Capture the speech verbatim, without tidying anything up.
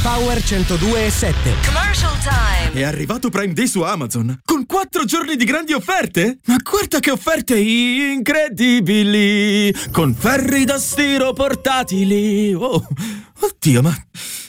Power centodue e sette. Commercial time. È arrivato Prime Day su Amazon con quattro giorni di grandi offerte. Ma guarda che offerte incredibili, con ferri da stiro portatili. Oh, oddio, ma